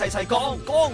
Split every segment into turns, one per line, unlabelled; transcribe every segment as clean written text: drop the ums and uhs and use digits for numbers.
齊講，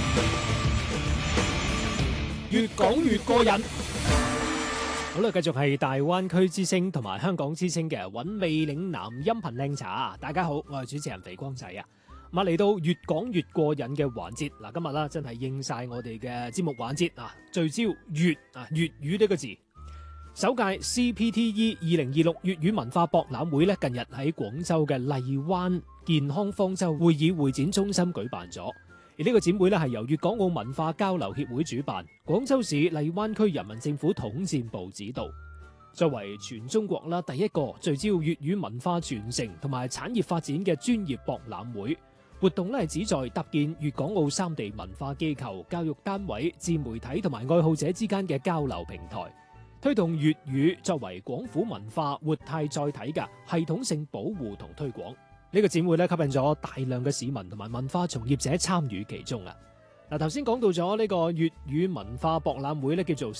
越講越過癮。好啦，繼續係大灣區之聲同埋香港之聲嘅韻味嶺南音頻靚茶。大家好，我係主持人肥光仔啊。咁嚟到越講越過癮嘅環節嗱，今日啦真係應晒我哋嘅節目環節啊，聚焦粵語呢個字。首屆 CPTE 2026粵語文化博覽會咧，近日喺廣州嘅荔灣健康方舟會議會展中心舉辦咗。而呢個展會咧係由粵港澳文化交流協會主辦，廣州市荔灣區人民政府統戰部指導。作為全中國啦第一個聚焦粵語文化傳承同埋產業發展嘅專業博覽會，活動咧係旨在搭建粵港澳三地文化機構、教育單位、自媒體同埋愛好者之間嘅交流平台，推動粵語作為廣府文化活態載體嘅系統性保護同推廣。呢個展會咧吸引咗大量嘅市民同埋文化從業者參與其中啊！嗱，頭先講到咗呢個粵語文化博覽會咧，叫做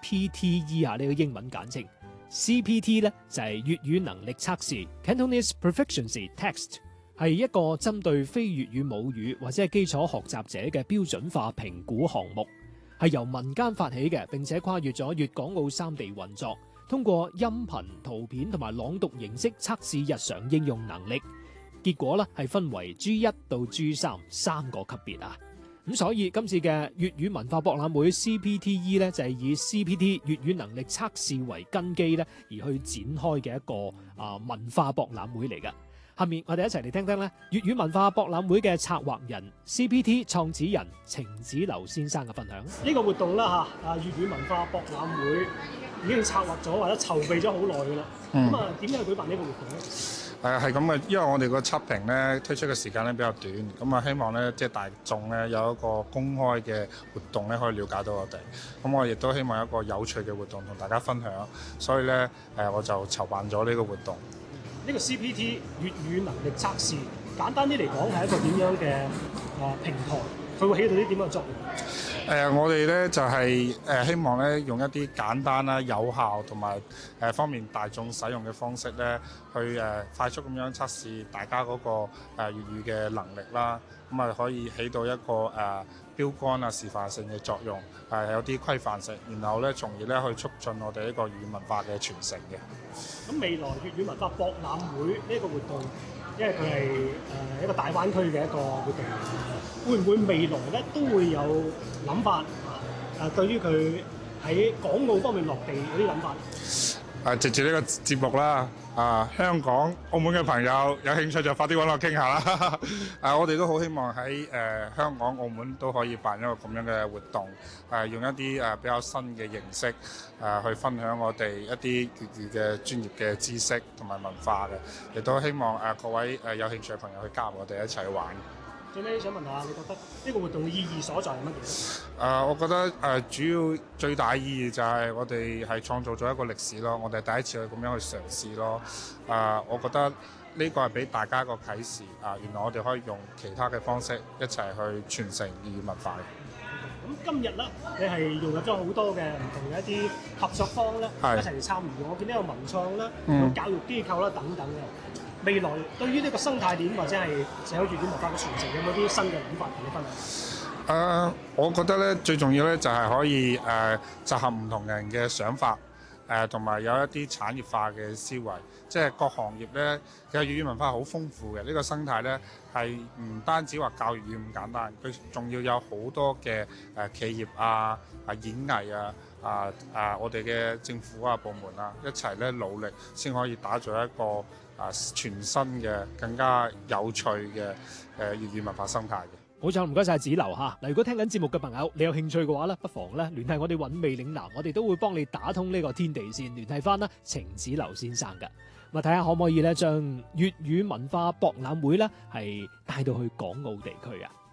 CPTE 啊，呢個英文簡稱。CPT 咧就係粵語能力測試 （Cantonese Proficiency Test），係一個針對非粵語母語或者係基礎學習者嘅標準化評估項目，係由民間發起嘅，並且跨越咗粵港澳三地運作，通過音頻、圖片同埋朗讀形式測試日常應用能力。結果咧係分為 G1 到 G3 三個級別啊，咁所以今次嘅粵語文化博覽會 CPTE 咧就係以 CPT 粵語能力測試為根基咧而去展開嘅一個文化博覽會嚟㗎。下面我哋一齊嚟聽聽咧粵語文化博覽會嘅策劃人 CPT 創始人程子流先生嘅分享。
呢個活動啦嚇，粵語文化博覽會已經策劃咗或者籌備咗好耐㗎啦。咁點解去舉辦呢個活動咧？
係咁嘅，因為我哋個測評咧推出嘅時間咧比較短，咁啊希望咧即係大眾咧有一個公開嘅活動咧可以了解到我哋，咁我亦都希望有一個有趣嘅活動同大家分享，所以咧我就籌辦咗呢個活動。
呢個 CPT 粵語能力測試，簡單啲嚟講係一個點樣嘅平台？佢會起到啲點樣嘅作用？
我哋咧就係希望咧用一啲簡單啦、有效同埋方便大眾使用嘅方式咧，去快速咁樣測試大家嗰個粵語嘅能力啦。咁啊可以起到一個標杆啊、示範性嘅作用，有啲規範性，然後咧從而咧去促進我哋呢個粵語文化嘅傳承嘅。
咁未來粵語文化博覽會呢個活動，因為佢係一個大灣區嘅一個活動，會唔會未來咧都會有諗法對於佢喺港澳方面落地有啲諗法？
藉住呢個節目啦，香港、澳門嘅朋友有興趣就快啲揾我傾下啦。我哋都好希望喺香港、澳門都可以辦一個咁樣嘅活動，用一啲比較新嘅形式去分享我哋一啲粵語嘅專業嘅知識同埋文化嘅，亦都希望各位有興趣嘅朋友去加入我哋一齊去玩。
最尾想問下，你覺得呢個活動嘅意義所在係乜嘢？
我覺得主要最大意義就係我哋係創造咗一個歷史咯，我哋第一次去咁樣去嘗試咯。我覺得呢個係俾大家一個啟示原來我哋可以用其他嘅方式一齊去傳承粵語文化嘅。
咁今日咧，你係融入咗好多嘅唔同嘅一啲合作方咧，一齊嚟參與。我見到有文創啦，有教育機構啦等等嘅。未來對於呢個生態鏈或者係社會粵語文化嘅傳承，有冇啲新嘅諗法同你分享？
我覺得咧最重要咧就係可以集合唔同人嘅想法，同埋有一啲產業化嘅思維，即係各行業咧其實粵語文化好豐富嘅，呢個生態咧係唔單止話教粵語咁簡單，佢仲要有好多嘅企業演藝我哋嘅政府部門一齊咧努力，先可以打造一個全新嘅更加有趣嘅粵語文化生態嘅。
好，唔該晒子流嚇。嗱，如果聽緊節目嘅朋友，你有興趣嘅話咧，不妨咧聯繫我哋韻味嶺南，我哋都會幫你打通呢個天地線，聯繫翻啦程子流先生嘅。咁啊，睇下可唔可以咧將粵語文化博覽會咧係帶到去港澳地區啊？